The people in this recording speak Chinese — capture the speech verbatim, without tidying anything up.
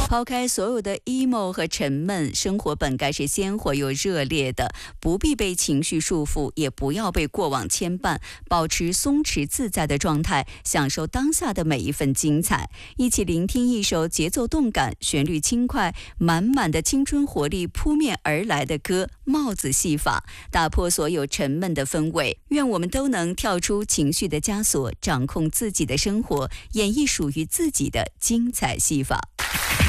抛开所有的 emo 和沉闷，生活本该是鲜活又热烈的，不必被情绪束缚，也不要被过往牵绊，保持松弛自在的状态，享受当下的每一份精彩。一起聆听一首节奏动感、旋律轻快、满满的青春活力扑面而来的歌《帽子戏法》，打破所有沉闷的氛围。愿我们都能跳出情绪的枷锁，掌控自己的生活，演绎属于自己的精彩戏法。